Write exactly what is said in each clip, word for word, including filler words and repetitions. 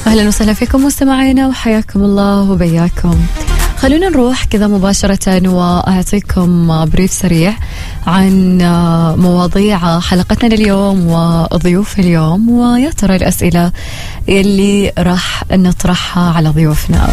أهلا وسهلا فيكم مستمعينا وحياكم الله وبياكم. خلونا نروح كذا مباشرة وأعطيكم بريف سريع عن مواضيع حلقتنا لليوم وضيوف اليوم، ويا ترى الأسئلة اللي راح نطرحها على ضيوفنا.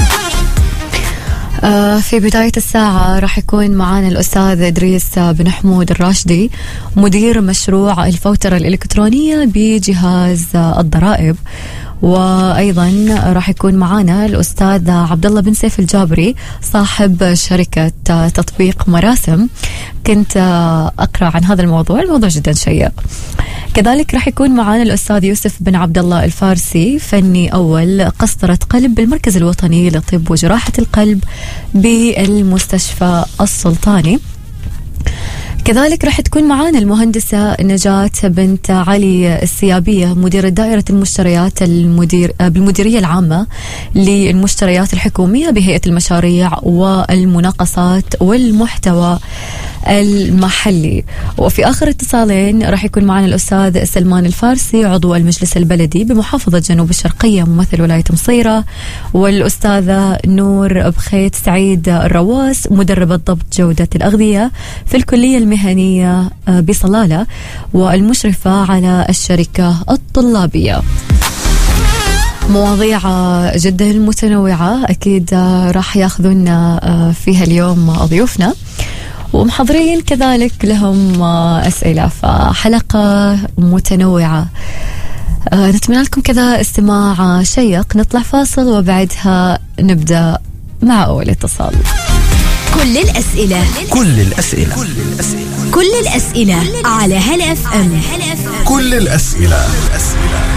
في بداية الساعة راح يكون معانا الأستاذ إدريس بن حمود الراشدي، مدير مشروع الفوترة الإلكترونية بجهاز الضرائب، وأيضا راح يكون معانا الأستاذ عبد الله بن سيف الجابري صاحب شركة تطبيق مراسم. كنت أقرأ عن هذا الموضوع، الموضوع جدا شيق. كذلك راح يكون معانا الأستاذ يوسف بن عبد الله الفارسي، فني أول قسطرة قلب بالمركز الوطني لطب وجراحة القلب بالمستشفى السلطاني. كذلك راح تكون معانا المهندسة نجاة بنت علي السيابية، مديرة دائرة المشتريات المدير بالمديرية العامة للمشتريات الحكومية بهيئة المشاريع والمناقصات والمحتوى المحلي. وفي آخر اتصالين راح يكون معنا الأستاذ سلمان الفارسي، عضو المجلس البلدي بمحافظة جنوب الشرقية ممثل ولاية مصيرة، والأستاذة نور بخيت سعيد الرواس، مدربة ضبط جودة الأغذية في الكلية المهنية بصلالة والمشرفة على الشركة الطلابية. مواضيع جدا متنوعة أكيد راح ياخذون فيها اليوم ضيوفنا، ومحضرين كذلك لهم أسئلة، فحلقة متنوعة. نتمنى لكم كذا استماع شيق. نطلع فاصل وبعدها نبدأ مع أول اتصال. كل الأسئلة كل الأسئلة كل الأسئلة على هلا اف ام. كل الأسئلة